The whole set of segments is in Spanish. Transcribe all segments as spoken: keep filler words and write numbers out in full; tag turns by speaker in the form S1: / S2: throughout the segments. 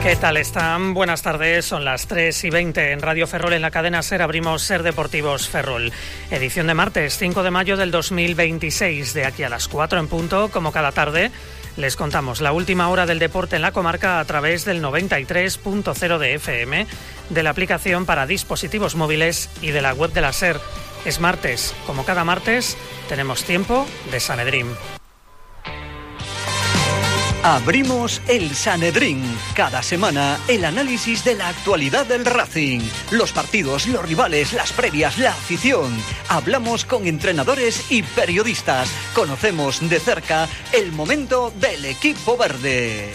S1: ¿Qué tal están? Buenas tardes, son las tres y veinte en Radio Ferrol, en la cadena SER abrimos SER Deportivos Ferrol. Edición de martes, cinco de mayo del dos mil veintiséis, de aquí a las cuatro en punto, como cada tarde, les contamos la última hora del deporte en la comarca a través del noventa y tres punto cero de F M, de la aplicación para dispositivos móviles y de la web de la SER. Es martes, como cada martes, tenemos tiempo de Sanedrín.
S2: Abrimos el Sanedrín. Cada semana el análisis de la actualidad del Racing. Los partidos, los rivales, las previas, la afición. Hablamos con entrenadores y periodistas. Conocemos de cerca el momento del equipo verde.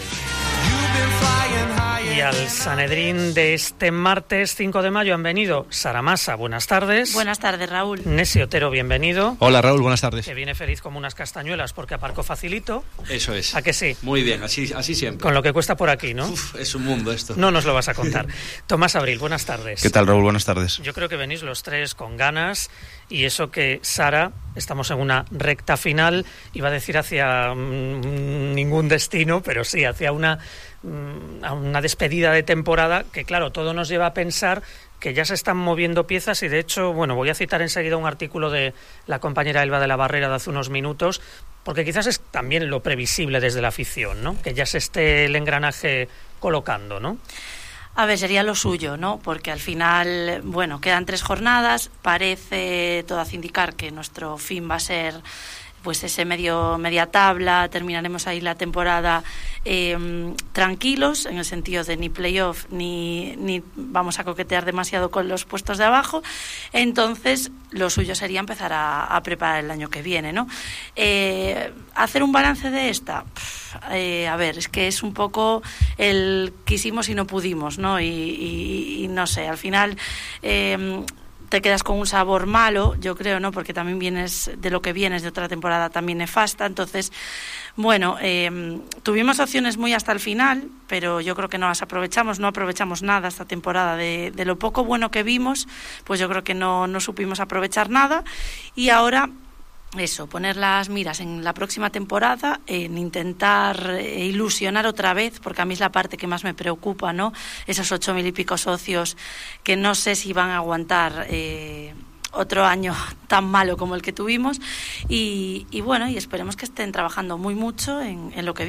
S1: Y al Sanedrín de este martes cinco de mayo han venido Sara Massa, buenas tardes.
S3: Buenas tardes, Raúl.
S1: Nesi Otero, bienvenido.
S4: Hola, Raúl, buenas tardes.
S1: Que viene feliz como unas castañuelas porque aparcó facilito.
S4: Eso es.
S1: ¿A que sí?
S4: Muy bien, así, así siempre.
S1: Con lo que cuesta por aquí, ¿no?
S4: Uf, es un mundo esto.
S1: No nos lo vas a contar. Tomás Abril, buenas tardes.
S5: ¿Qué tal, Raúl? Buenas tardes.
S1: Yo creo que venís los tres con ganas y eso que Sara, estamos en una recta final, iba a decir hacia mmm, ningún destino, pero sí, hacia una... a una despedida de temporada que, claro, todo nos lleva a pensar que ya se están moviendo piezas y, de hecho, bueno, voy a citar enseguida un artículo de la compañera Elba de la Barrera de hace unos minutos, porque quizás es también lo previsible desde la afición, ¿no? Que ya se esté el engranaje colocando, ¿no?
S3: A ver, sería lo suyo, ¿no? Porque al final, bueno, quedan tres jornadas, parece todo hace indicar que nuestro fin va a ser... pues ese medio media tabla, terminaremos ahí la temporada eh, tranquilos, en el sentido de ni playoff ni, ni vamos a coquetear demasiado con los puestos de abajo. Entonces lo suyo sería empezar a, a preparar el año que viene, ¿no? Eh, hacer un balance de esta, Pff, eh, a ver, es que es un poco el quisimos y no pudimos, ¿no? Y, y, y no sé, al final... Eh, te quedas con un sabor malo, yo creo, ¿no? Porque también vienes de lo que vienes de otra temporada también nefasta. Entonces, bueno, eh, tuvimos opciones muy hasta el final, pero yo creo que no las aprovechamos, no aprovechamos nada esta temporada. De, de lo poco bueno que vimos, pues yo creo que no, no supimos aprovechar nada. Y ahora... eso, poner las miras en la próxima temporada, en intentar eh, ilusionar otra vez, porque a mí es la parte que más me preocupa, ¿no? Esos ocho mil y pico socios que no sé si van a aguantar eh, otro año tan malo como el que tuvimos y, y bueno, y esperemos que estén trabajando muy mucho en, en lo que